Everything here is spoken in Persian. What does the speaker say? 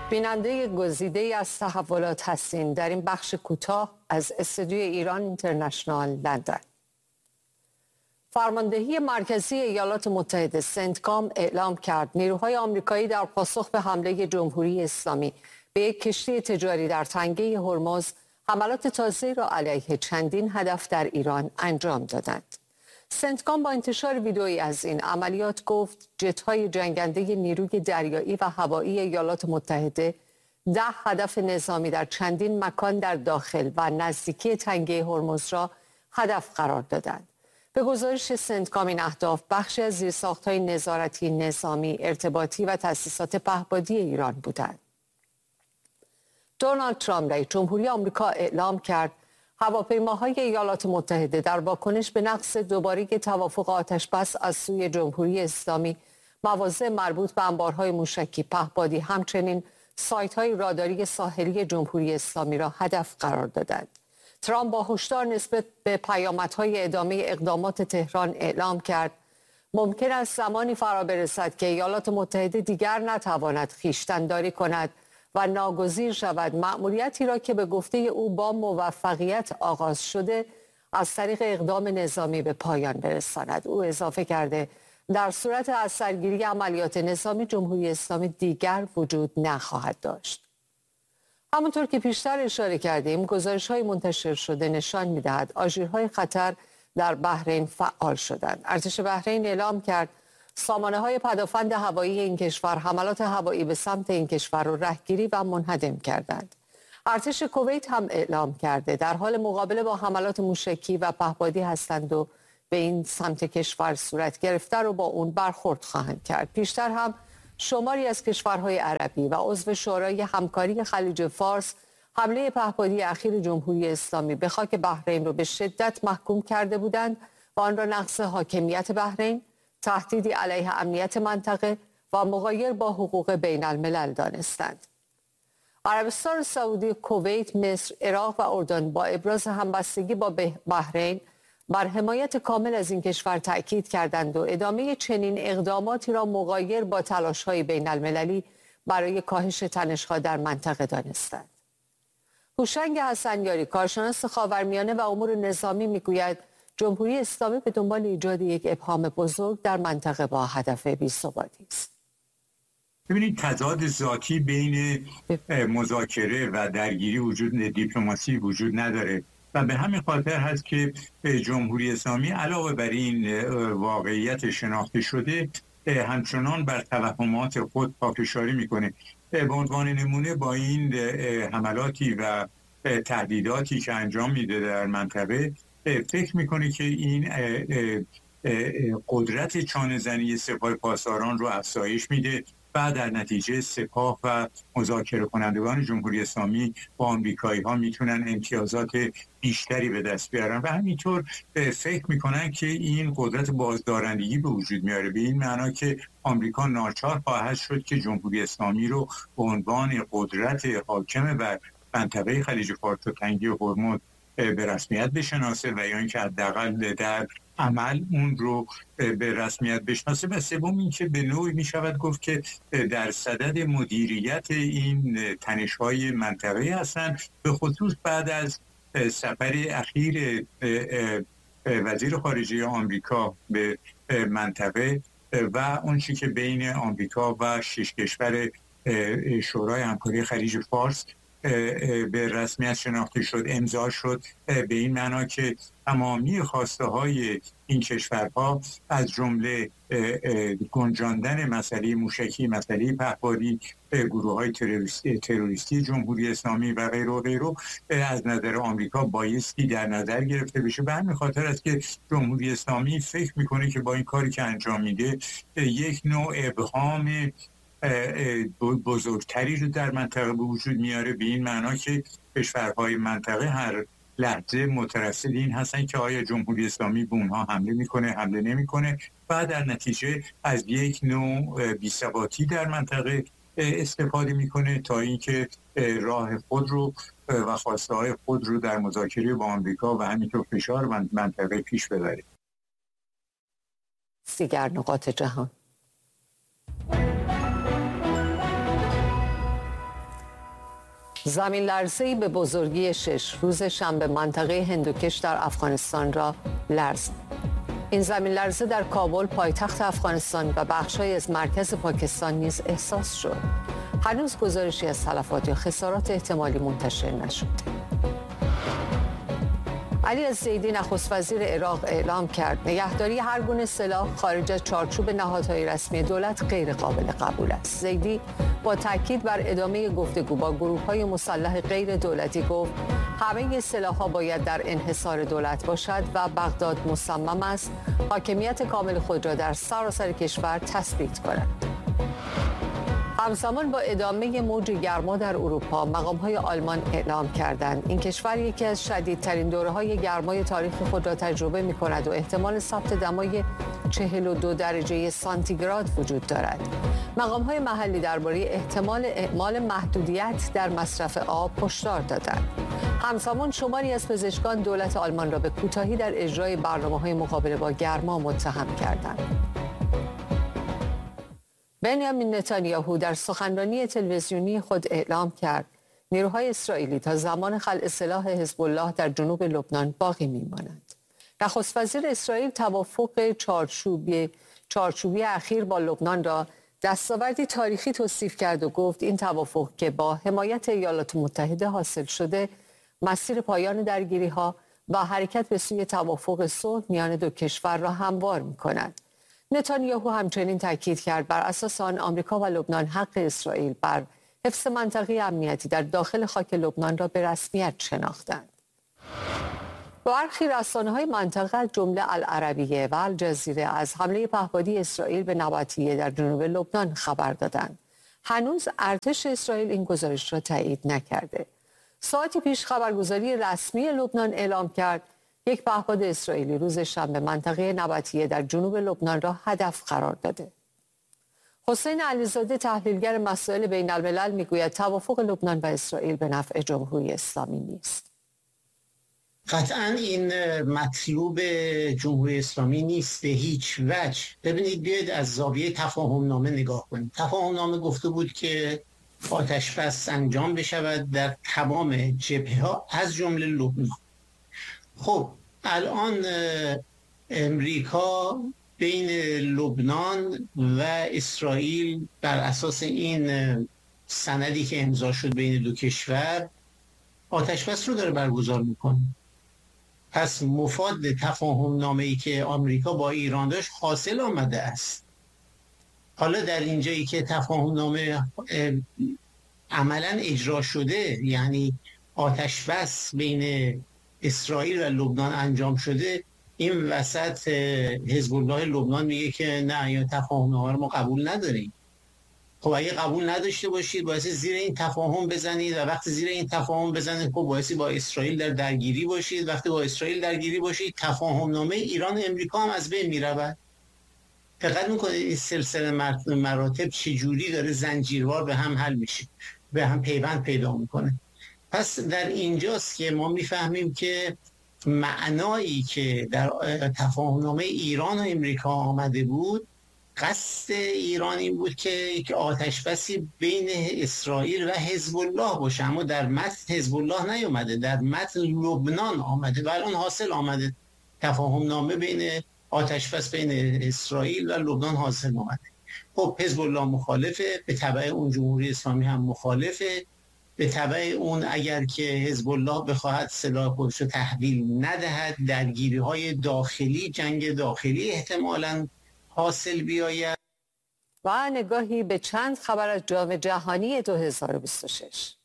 بیننده گزیده‌ای از تحولات هستین در این بخش کوتاه از استودیوی ایران اینترنشنال لندن. فرماندهی مرکزی ایالات متحده سنتکام اعلام کرد نیروهای آمریکایی در پاسخ به حمله جمهوری اسلامی به یک کشتی تجاری در تنگه هرمز حملات تازه‌ای را علیه چندین هدف در ایران انجام دادند. سنتکام با انتشار ویدئویی از این عملیات گفت جت‌های جنگنده نیروی دریایی و هوایی ایالات متحده 10 هدف نظامی در چندین مکان در داخل و نزدیکی تنگه هرمز را هدف قرار دادند. به گزارش سنتکام این اهداف بخشی از زیرساخت‌های نظارتی، نظامی، ارتباطی و تأسیسات پهپادی ایران بودند. دونالد ترامپ رئیس جمهوری آمریکا اعلام کرد هواپیماهای ایالات متحده در واکنش به نقض دوباره توافق آتشبس از سوی جمهوری اسلامی مواضع مربوط به انبارهای موشکی پهپادی همچنین سایت‌های راداری ساحلی جمهوری اسلامی را هدف قرار دادند. ترامپ با هشدار نسبت به پیامدهای ادامه اقدامات تهران اعلام کرد ممکن است زمانی فرا برسد که ایالات متحده دیگر نتواند خویشتن‌داری کند و ناگزیر شود مأموریتی را که به گفته او با موفقیت آغاز شده از طریق اقدام نظامی به پایان برساند. او اضافه کرده در صورت از سرگیری عملیات نظامی جمهوری اسلامی دیگر وجود نخواهد داشت. همونطور که پیشتر اشاره کردیم گزارش‌های منتشر شده نشان می‌دهد آژیرهای خطر در بحرین فعال شدند. ارتش بحرین اعلام کرد سامانه‌های پدافند هوایی این کشور حملات هوایی به سمت این کشور را رهگیری و منهدم کردند. ارتش کویت هم اعلام کرده در حال مقابله با حملات موشکی و پهپادی هستند و به این سمت کشور صورت گرفته رو با اون برخورد خواهند کرد. پیشتر هم شماری از کشورهای عربی و عضو شورای همکاری خلیج فارس حمله پهپادی اخیر جمهوری اسلامی به خاک بحرین رو به شدت محکوم کرده بودند و آن را نقض حاکمیت بحرین، تهدیدی علیه امنیت منطقه و مغایر با حقوق بین الملل دانستند. عربستان سعودی، کویت، مصر، عراق و اردن با ابراز همبستگی با بحرین بر حمایت کامل از این کشور تأکید کردند و ادامه چنین اقداماتی را مغایر با تلاش‌های بین المللی برای کاهش تنش‌ها در منطقه دانستند. هوشنگ حسنیاری کارشناس خاورمیانه و امور نظامی میگوید جمهوری اسلامی به دنبال ایجاد یک ابهام بزرگ در منطقه با هدف بی‌ثباتی است. ببینید تضاد ذاتی بین مذاکره و درگیری دیپلماسی وجود نداره و به همین خاطر هست که جمهوری اسلامی علاوه بر این واقعیت شناخته شده همچنان بر توهمات خود پافشاری میکنه. به عنوان نمونه با این حملاتی و تهدیداتی که انجام میده در منطقه فکر میکنه که این قدرت چانه‌زنی سپاه پاسداران رو افزایش میده و در نتیجه سپاه و مذاکره کنندگان جمهوری اسلامی با آمریکایی ها میتونن امتیازات بیشتری به دست بیارن و همینطور فکر میکنن که این قدرت بازدارندگی به وجود میاره، به این معنا که آمریکا ناچار خواهد شد که جمهوری اسلامی رو به عنوان قدرت حاکم بر منطقه خلیج فارس و تنگه هرمز به رسمیت بشناسه و یا اینکه حداقل در عمل اون رو به رسمیت بشناسه. و سوم این که به نوعی می شود گفت که در صدد مدیریت این تنش‌های منطقه هستند، به خصوص بعد از سفر اخیر وزیر خارجه آمریکا به منطقه و اون چیزی که بین آمریکا و 6 کشور شورای همکاری خلیج فارس به رسمیت شناخته شد، امضا شد، به این معنا که تمامی خواسته های این کشورها از جمله گنجاندن مسئله موشکی، مسئله پهپادی، گروه های تروریستی جمهوری اسلامی و غیره و غیره از نظر آمریکا بایستی در نظر گرفته بشه. به همین خاطر است که جمهوری اسلامی فکر میکنه که با این کاری که انجام میده یک نوع ابهام بزرگتری رو در منطقه به وجود میاره، به این معنا که کشورهای منطقه هر لحظه مترصد این هستن که آیا جمهوری اسلامی به اونها حمله میکنه، حمله نمیکنه و در نتیجه از یک نوع بی‌ثباتی در منطقه استفاده میکنه تا اینکه راه خود رو و خواسته های خود رو در مذاکره با آمریکا و همینطور فشار منطقه پیش ببره. دیگر نقاط جهان. زمین لرزه‌ای به بزرگی 6 روز شنبه منطقه هندوکش در افغانستان را لرزاند. این زمین لرزه در کابل پایتخت افغانستان و بخش‌هایی از مرکز پاکستان نیز احساس شد. هنوز گزارشی از تلفات یا خسارات احتمالی منتشر نشد. علی الزیدی نخست وزیر عراق اعلام کرد نگهداری هر گونه سلاح خارج از چارچوب نهادهای رسمی دولت غیر قابل قبول است. زیدی با تاکید بر ادامه گفتگو با گروه‌های مسلح غیر دولتی گفت همه سلاح‌ها باید در انحصار دولت باشد و بغداد مصمم است حاکمیت کامل خود را در سراسر کشور تثبیت کند. همزمان با ادامه موج گرما در اروپا، مقام‌های آلمان اعلام کردند این کشور یکی از شدیدترین دوره‌های گرمای تاریخ خود را تجربه می‌کند و احتمال ثبت دمای 42 درجه سانتیگراد وجود دارد. مقام‌های محلی درباره احتمال اعمال محدودیت در مصرف آب هشدار دادند. همزمان شماری از پزشکان دولت آلمان را به کوتاهی در اجرای برنامه‌های مقابله با گرما متهم کردند. بنیامین نتانیاهو در سخنرانی تلویزیونی خود اعلام کرد نیروهای اسرائیلی تا زمان خلع سلاح حزب الله در جنوب لبنان باقی می‌مانند. نخست وزیر اسرائیل توافق چارچوبی اخیر با لبنان را دستاوردی تاریخی توصیف کرد و گفت این توافق که با حمایت ایالات متحده حاصل شده مسیر پایان درگیری‌ها و حرکت به سوی توافق صلح میان دو کشور را هموار می‌کند. نتانیاهو همچنین تاکید کرد بر اساس آن آمریکا و لبنان حق اسرائیل بر حفظ منطقه امنیتی در داخل خاک لبنان را به رسمیت شناختند. برخی رسانه‌های منطقه از جمله العربیه و الجزیره از حمله پهپادی اسرائیل به نبطیه در جنوب لبنان خبر دادند. هنوز ارتش اسرائیل این گزارش را تایید نکرده. ساعتی پیش خبرگزاری رسمی لبنان اعلام کرد یک پهپاد اسرائیلی روز شنبه منطقه نبطیه در جنوب لبنان را هدف قرار داده. حسین علیزاده تحلیلگر مسائل بین الملل میگوید توافق لبنان و اسرائیل به نفع جمهوری اسلامی نیست. قطعا این مطلوب جمهوری اسلامی نیست به هیچ وجه. ببینید بیاید از زاویه تفاهم نامه نگاه کنید. تفاهم نامه گفته بود که آتش بس انجام بشود در تمام جبهه‌ها از جمله لبنان. خب الان امریکا بین لبنان و اسرائیل بر اساس این سندی که امضا شد بین دو کشور آتش بس رو داره برگزار میکنه. پس مفاد تفاهم نامه‌ای که آمریکا با ایران داشت حاصل آمده است. حالا در اینجایی که تفاهم نامه عملا اجرا شده، یعنی آتش بس بین اسرائیل و لبنان انجام شده، این وسط حزب الله لبنان میگه که نه یا تفاهم نامه رو ما قبول نداریم. خب اگه قبول نداشته باشید باعث زیر این تفاهم بزنید و وقتی زیر این تفاهم بزنید خب باعثی با اسرائیل در درگیری باشید. وقتی با اسرائیل درگیری باشید تفاهم نامه ایران و امریکا هم از بین میرود. دقت میکنید این سلسله مراتب چجوری داره زنجیروار به هم حل میشه، به هم پیوند پیدا میکنه. پس در اینجاست که ما میفهمیم که معنایی که در تفاهمنامه ایران و امریکا آمده بود، قصد ایران این بود که یک آتشبسی بین اسرائیل و حزب الله باشه، اما در متن حزب الله نیامده، در متن لبنان آمده و الان حاصل آمده. تفاهمنامه بین آتشبس بین اسرائیل و لبنان حاصل آمده. خب حزب الله مخالفه، به تبع اون جمهوری اسلامی هم مخالفه، به تبع اون اگر که حزب الله بخواهد سلاح خودش رو تحویل ندهد، درگیری‌های داخلی، جنگ داخلی احتمالاً حاصل بیاید. و نگاهی به چند خبر از جام جهانی 2026.